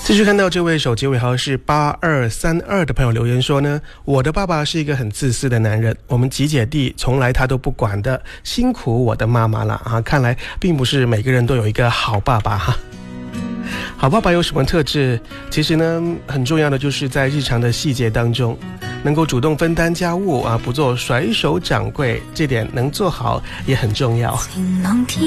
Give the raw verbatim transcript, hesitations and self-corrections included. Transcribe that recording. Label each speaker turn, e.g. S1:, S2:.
S1: 继续看到这位手机尾号是八二三二的朋友留言说呢，我的爸爸是一个很自私的男人，我们几姐弟从来他都不管的，辛苦我的妈妈了啊！看来并不是每个人都有一个好爸爸哈。好爸爸有什么特质？其实呢，很重要的就是在日常的细节当中，能够主动分担家务啊，不做甩手掌柜，这点能做好也很重要。